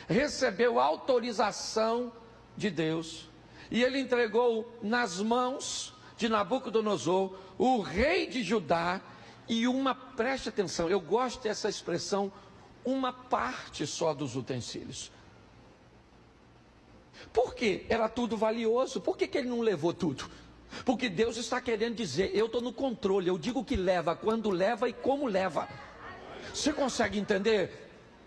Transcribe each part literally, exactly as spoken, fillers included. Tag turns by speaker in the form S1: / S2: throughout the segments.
S1: recebeu autorização de Deus, e ele entregou nas mãos de Nabucodonosor, o rei de Judá, e uma, preste atenção, eu gosto dessa expressão, uma parte só dos utensílios. Por quê? Era tudo valioso. Por que que ele não levou tudo? Porque Deus está querendo dizer, eu estou no controle, eu digo que leva, quando leva e como leva. Você consegue entender?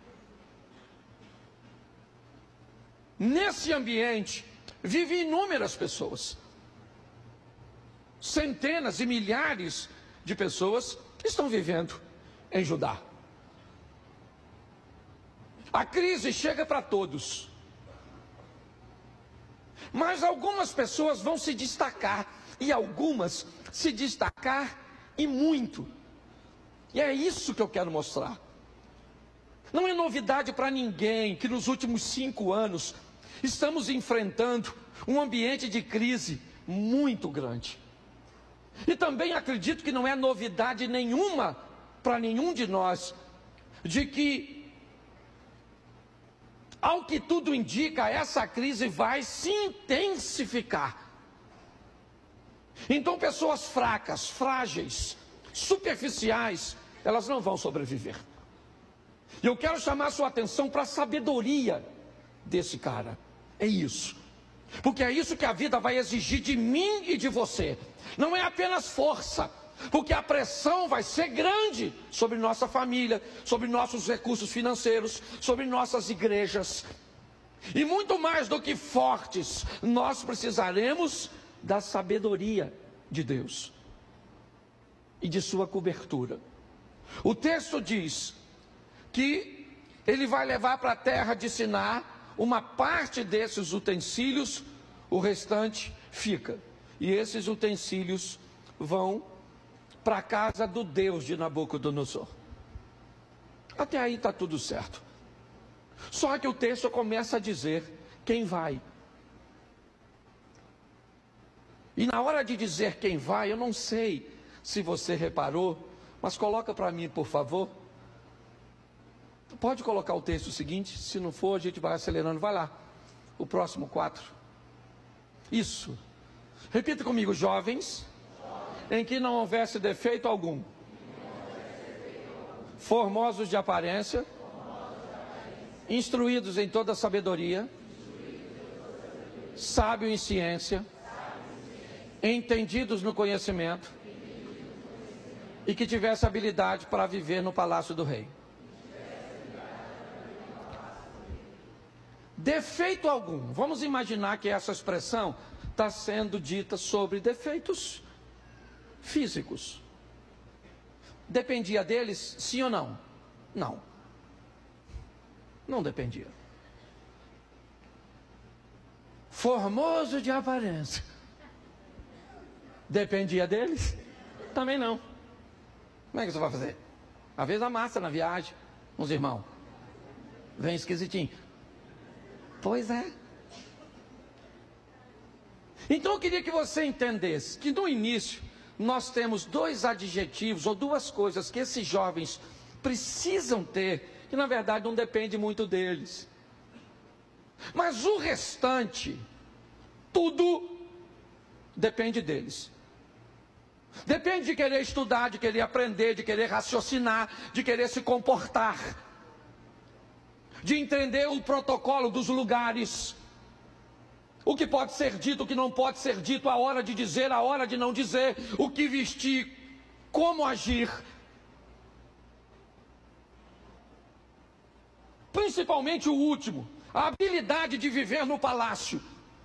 S1: Nesse ambiente, vivem inúmeras pessoas. Centenas e milhares de pessoas estão vivendo em Judá. A crise chega para todos. Mas algumas pessoas vão se destacar, e algumas se destacar e muito. E é isso que eu quero mostrar. Não é novidade para ninguém que nos últimos cinco anos estamos enfrentando um ambiente de crise muito grande. E também acredito que não é novidade nenhuma para nenhum de nós, de que, ao que tudo indica, essa crise vai se intensificar. Então pessoas fracas, frágeis, superficiais, elas não vão sobreviver. E eu quero chamar a sua atenção para a sabedoria desse cara. É isso. Porque é isso que a vida vai exigir de mim e de você. Não é apenas força, porque a pressão vai ser grande sobre nossa família, sobre nossos recursos financeiros, sobre nossas igrejas. E muito mais do que fortes, nós precisaremos da sabedoria de Deus e de sua cobertura. O texto diz que ele vai levar para a terra de Siná uma parte desses utensílios, o restante fica. E esses utensílios vão para a casa do Deus de Nabucodonosor. Até aí está tudo certo. Só que o texto começa a dizer quem vai. E na hora de dizer quem vai, eu não sei se você reparou, mas coloca para mim, por favor. Pode colocar o texto seguinte, se não for a gente vai acelerando, vai lá. O próximo quatro. Isso. Repita comigo, jovens, em que não houvesse defeito algum, formosos de aparência, instruídos em toda sabedoria, sábio em ciência, entendidos no conhecimento, e que tivesse habilidade para viver no palácio do rei. Defeito algum. Vamos imaginar que essa expressão está sendo dita sobre defeitos físicos. Dependia deles, sim ou não? Não. Não dependia. Formoso de aparência. Dependia deles? Também não. Como é que você vai fazer? Às vezes amassa na viagem, uns irmãos. Vem esquisitinho. Pois é. Então eu queria que você entendesse que no início nós temos dois adjetivos ou duas coisas que esses jovens precisam ter, que na verdade não depende muito deles. Mas o restante, tudo depende deles. Depende de querer estudar, de querer aprender, de querer raciocinar, de querer se comportar, de entender o protocolo dos lugares, o que pode ser dito, o que não pode ser dito, a hora de dizer, a hora de não dizer, o que vestir, como agir. Principalmente o último, a habilidade de viver no palácio,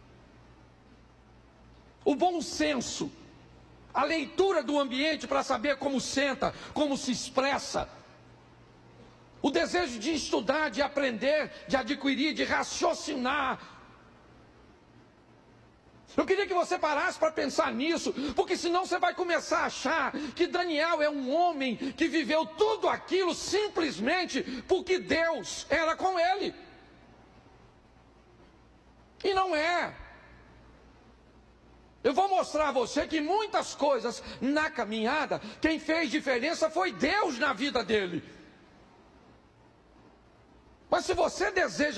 S1: o bom senso, a leitura do ambiente para saber como senta, como se expressa, o desejo de estudar, de aprender, de adquirir, de raciocinar. Eu queria que você parasse para pensar nisso, porque senão você vai começar a achar que Daniel é um homem que viveu tudo aquilo simplesmente porque Deus era com ele. E não é. Eu vou mostrar a você que muitas coisas na caminhada, quem fez diferença foi Deus na vida dele. Mas se você deseja